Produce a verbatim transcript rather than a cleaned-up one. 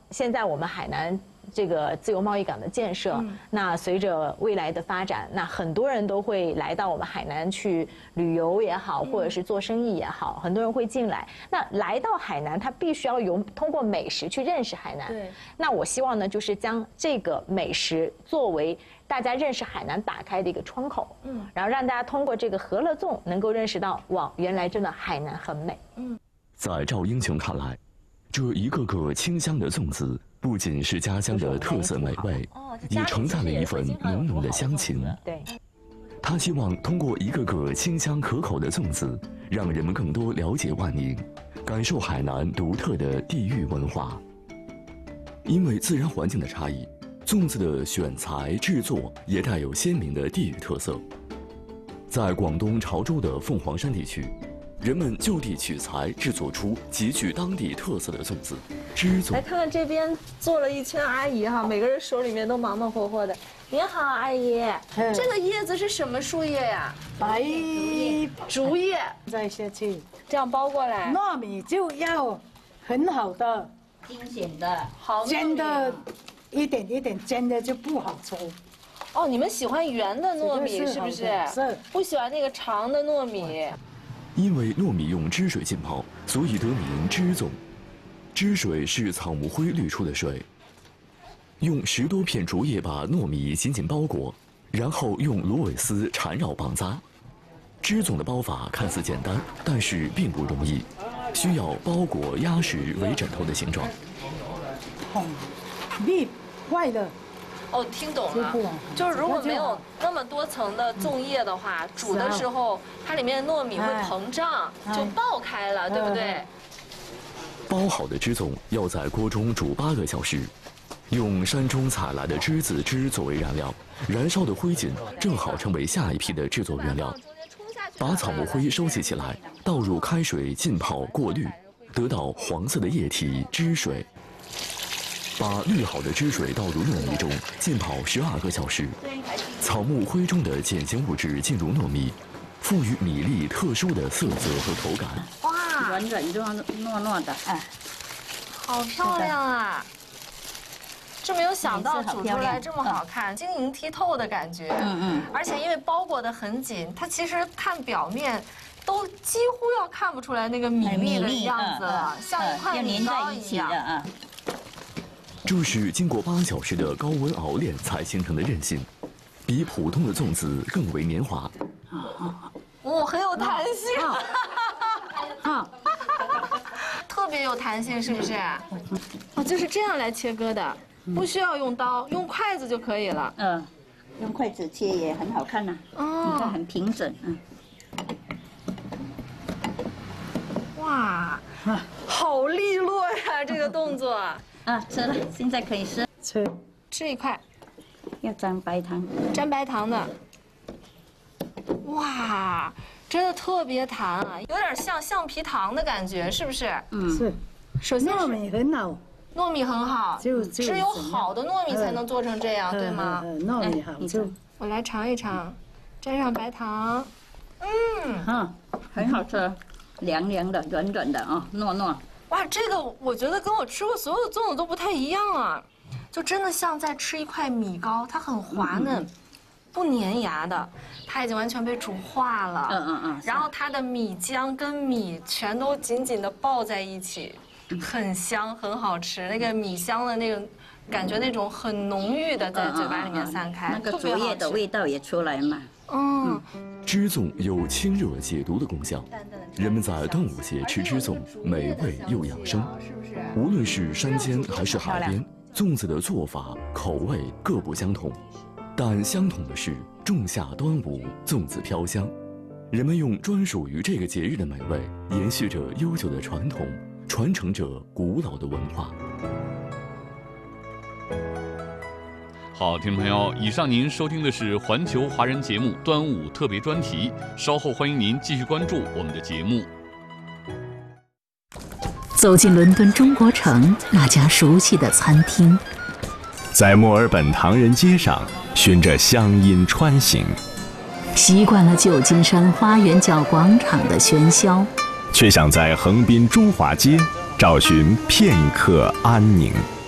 现在我们海南这个自由贸易港的建设，嗯、那随着未来的发展，那很多人都会来到我们海南去旅游也好，或者是做生意也好，很多人会进来。那来到海南，他必须要有通过美食去认识海南。对。那我希望呢，就是将这个美食作为大家认识海南打开的一个窗口，嗯，然后让大家通过这个和乐粽能够认识到，哇，原来真的海南很美。嗯， 在赵英雄看来，这一个个清香的粽子。不仅是家乡的特色美味，也承载了一份浓浓的乡情。 对， 他希望通过一个个清香可口的粽子，让人们更多了解万宁，感受海南独特的地域文化。因为自然环境的差异，粽子的选材制作也带有鲜明的地域特色。在广东潮州的凤凰山地区，人们就地取材制作出极具当地特色的粽子。枝粽， 来看看这边坐了一圈阿姨哈，每个人手里面都忙忙活活的。您好，阿姨，这个叶子是什么树叶呀？ 白竹叶， 再下去， 这样包过来。 糯米就要很好的精选的， 好煎的，一点一点煎的就不好吃。 哦，你们喜欢圆的糯米是不是？ 是。 不喜欢那个长的糯米。 因为糯米用汁水浸泡，所以得名汁粽。汁水是草木灰滤出的水，用十多片竹叶把糯米紧紧包裹，然后用芦苇丝缠绕绑扎。汁粽的包法看似简单，但是并不容易，需要包裹压实为枕头的形状。 哦，密坏了。 哦，听懂了，就是如果没有那么多层的粽叶的话，煮的时候它里面的糯米会膨胀，就爆开了，对不对？ 包好的汁粽要在锅中煮八个小时，用山中采来的栀子汁作为燃料，燃烧的灰烬正好成为下一批的制作原料。把草木灰收集起来，倒入开水浸泡过滤，得到黄色的液体汁水。把滤好的汁水倒入糯米中，浸泡十二个小时。草木灰中的碱性物质进入糯米，赋予米粒特殊的色泽和口感。 哇，软软糯糯糯的，哎， 好漂亮啊！真没有想到煮出来这么好看，晶莹剔透的感觉。嗯嗯。而且因为包裹得很紧，它其实看表面都几乎要看不出来那个米粒的样子了，像一块米糕一样。啊。 这是经过八小时的高温熬炼才形成的韧性，比普通的粽子更为绵滑。 哦，很有弹性。啊，特别有弹性，是不是？哦，就是这样来切割的，不需要用刀，用筷子就可以了。 嗯，用筷子切也很好看呐。哦，你看很平整。嗯。 哇，好利落呀，这个动作。 啊，吃了，现在可以吃。 吃， 吃一块， 要沾白糖， 沾白糖的。哇，真的特别弹啊，有点像橡皮糖的感觉，是不是？ 嗯，是。 首先糯米很好， 糯米很好， 就只有好的糯米才能做成这样，对吗？ 糯米好就。 我来尝一尝，沾上白糖。 嗯，哈，很好吃，凉凉的，软软的啊，糯糯。 哇，这个我觉得跟我吃过所有的粽子都不太一样啊，就真的像在吃一块米糕，它很滑嫩，不粘牙的，它已经完全被煮化了。嗯嗯嗯。然后它的米浆跟米全都紧紧地抱在一起，很香，很好吃。那个米香的那个感觉，那种很浓郁的在嘴巴里面散开， 那个竹叶的味道也出来嘛。 嗯。 汁粽有清热解毒的功效，人们在端午节吃汁粽，美味又养生。无论是山间还是海边，粽子的做法、口味各不相同，但相同的是仲夏端午，粽子飘香。人们用专属于这个节日的美味，延续着悠久的传统，传承着古老的文化。 好，听众朋友，以上您收听的是环球华人节目端午特别专题，稍后欢迎您继续关注我们的节目。 走进伦敦中国城那家熟悉的餐厅， 在墨尔本唐人街上循着乡音穿行， 习惯了旧金山花园角广场的喧嚣， 却想在横滨中华街找寻片刻安宁。